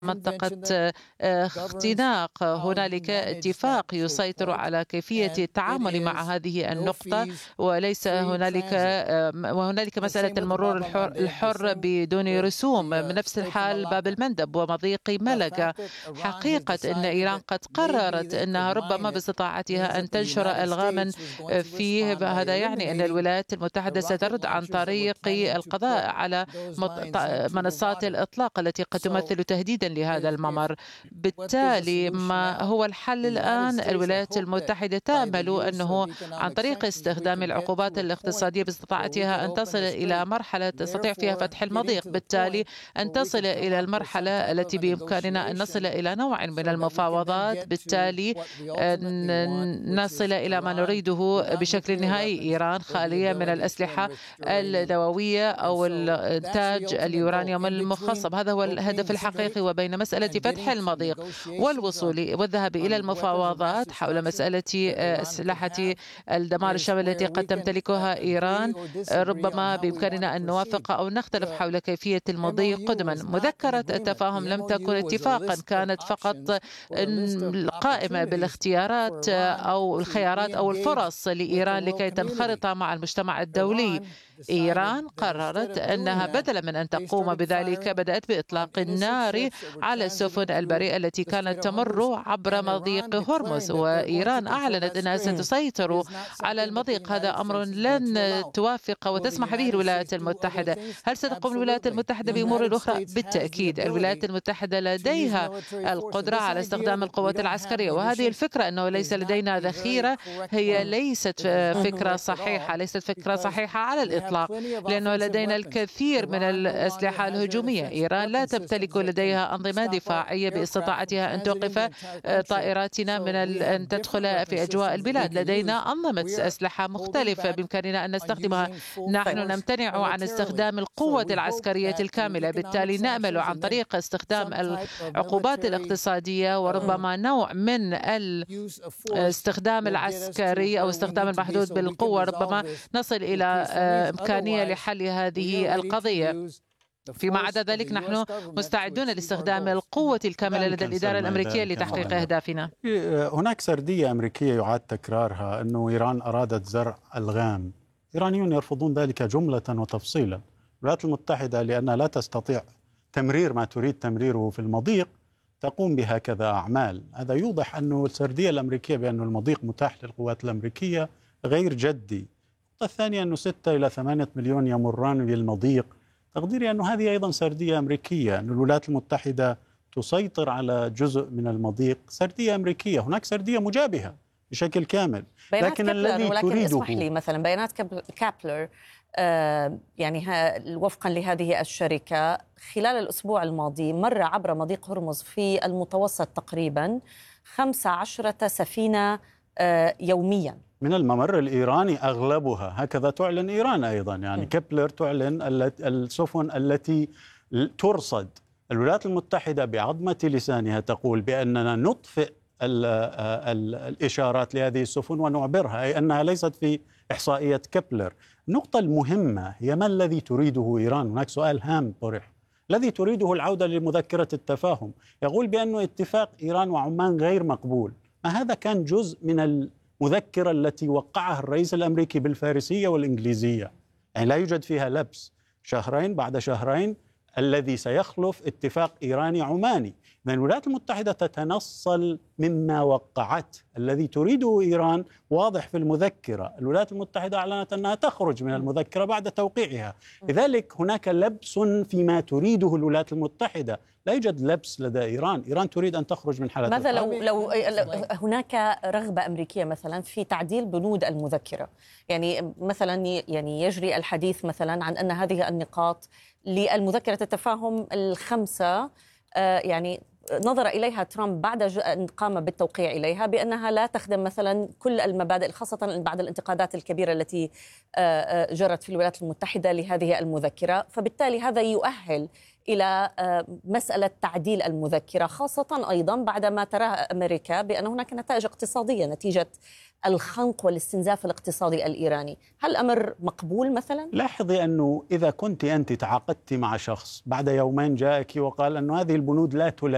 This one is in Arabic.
منطقة اختناق. هنالك اتفاق يسيطر على كيفية التعامل مع هذه النقطة، وهنالك مسألة المرور الحر بدون رسوم. من نفس الحال باب المندب ومضيق ملقا. حقيقة أن إيران قد قررت أنها ربما باستطاعتها أن تنشر ألغاما فيه، هذا يعني أن الولايات المتحدة سترد عن طريق القضاء على منصات الإطلاق التي قد تمثل تهديدا لهذا الممر. بالتالي ما هو الحل الآن؟ الولايات المتحدة تأمل أنه عن طريق استخدام العقوبات الاقتصادية باستطاعتها أن تصل إلى مرحلة تستطيع فيها فتح المضيق، بالتالي أن تصل إلى المرحلة التي بإمكاننا أن نصل إلى نوع من المفاوضات، بالتالي نصل إلى ما نريده بشكل نهائي. إيران خالية من الأسلحة النووية أو إنتاج اليورانيوم المخصب، هذا هو الهدف الحقيقي. وبين مسألة فتح المضيق والوصول والذهاب إلى المفاوضات حول مسألة أسلحة الدمار الشامل التي قد تمتلكها إيران، ربما بإمكاننا أن نوافق أو نختلف حول كيفية المضي قدما. مذكرة التفاهم لم تكن اتفاقا، كانت فقط قائمة بالاختيارات أو الخيارات أو الفرص لإيران لكي تنخرط مع المجتمع الدولي. إيران قررت أنها بدلا من أن تقوم بذلك بدأت بإطلاق النار على السفن البريئة التي كانت تمر عبر مضيق هرمز، وإيران أعلنت أنها ستسيطر على المضيق. هذا أمر لن توافق وتسمح به الولايات المتحدة. هل ستقوم الولايات المتحدة بأمور أخرى؟ بالتأكيد الولايات المتحدة لديها القدرة على استخدام القوات العسكرية، وهذه الفكرة أنه ليس لدينا ذخيرة هي ليست فكرة صحيحة، ليست فكرة صحيحة على الإطلاق، لأنه لدينا الكثير من الأسلحة الهجومية. إيران لا تمتلك لديها أنظمة دفاعية باستطاعتها أن توقف طائراتنا من أن تدخل في أجواء البلاد. لدينا أنظمة أسلحة مختلفة بإمكاننا أن نستخدمها. نحن نمتنع عن استخدام القوة العسكرية الكاملة، بالتالي نأمل عن طريق استخدام العقوبات الاقتصادية وربما نوع من الاستخدام العسكري أو استخدام المحدود بالقوة، ربما نصل إلى إمكانية لحل هذه القضية. فيما عدا ذلك نحن مستعدون لاستخدام القوة الكاملة لدى الإدارة الأمريكية لتحقيق أهدافنا. هناك سردية أمريكية يعاد تكرارها أنه إيران أرادت زرع ألغام. إيرانيون يرفضون ذلك جملة وتفصيلا. الولايات المتحدة لأنها لا تستطيع تمرير ما تريد تمريره في المضيق تقوم بهكذا أعمال. هذا يوضح أنه السردية الأمريكية بأن المضيق متاح للقوات الأمريكية غير جدي. الثانية أنه 6 إلى 8 مليون يمران بالمضيق. تقديري أنه هذه أيضا سردية أمريكية، أن الولايات المتحدة تسيطر على جزء من المضيق. سردية أمريكية. هناك سردية مجابهة بشكل كامل. لكن الذي تريده، اسمح لي مثلا بيانات كابلر يعني وفقا لهذه الشركة خلال الأسبوع الماضي مر عبر مضيق هرمز في المتوسط تقريبا 15 سفينة يوميا من الممر الإيراني أغلبها. هكذا تعلن إيران أيضا، يعني كابلر تعلن السفن التي ترصد. الولايات المتحدة بعظمة لسانها تقول بأننا نطفئ الإشارات لهذه السفن ونعبرها، أي أنها ليست في إحصائية كابلر. النقطة المهمة هي ما الذي تريده إيران. هناك سؤال هام طرح. الذي تريده العودة لمذكرة التفاهم. يقول بأنه اتفاق إيران وعمان غير مقبول. ما هذا كان جزء من المذكرة التي وقعها الرئيس الأمريكي بالفارسية والإنجليزية، يعني لا يوجد فيها لبس. شهرين بعد شهرين الذي سيخلف اتفاق إيراني عماني. من الولايات المتحدة تتنصل مما وقعت. الذي تريده إيران واضح في المذكرة. الولايات المتحدة أعلنت أنها تخرج من المذكرة بعد توقيعها. لذلك هناك لبس فيما تريده الولايات المتحدة. لا يوجد لبس لدى إيران. إيران تريد أن تخرج من حالة. ماذا لو هناك رغبة أمريكية مثلا في تعديل بنود المذكرة؟ يعني مثلا يعني يجري الحديث مثلا عن أن هذه النقاط للمذكرة التفاهم الخمسة يعني نظر إليها ترامب بعد أن قام بالتوقيع إليها بأنها لا تخدم مثلا كل المبادئ، خاصة بعد الانتقادات الكبيرة التي جرت في الولايات المتحدة لهذه المذكرة. فبالتالي هذا يؤهل إلى مسألة تعديل المذكرة، خاصة أيضا بعدما ترى أمريكا بأن هناك نتائج اقتصادية نتيجة الخنق والاستنزاف الاقتصادي الإيراني. هل الأمر مقبول مثلا؟ لاحظي أنه إذا كنت أنت تعاقدت مع شخص بعد يومين جاءك وقال أن هذه البنود لا تلائم